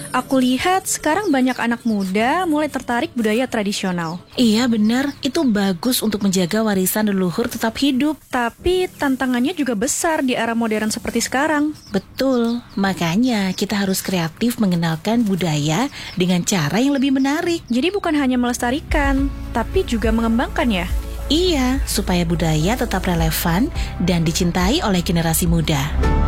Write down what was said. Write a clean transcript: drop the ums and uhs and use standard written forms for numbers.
Aku lihat sekarang banyak anak muda mulai tertarik budaya tradisional. Iya benar, itu bagus untuk menjaga warisan leluhur tetap hidup. Tapi tantangannya juga besar di era modern seperti sekarang. Betul, makanya kita harus kreatif mengenalkan budaya dengan cara yang lebih menarik. Jadi bukan hanya melestarikan, tapi juga mengembangkan ya? Iya, supaya budaya tetap relevan dan dicintai oleh generasi muda.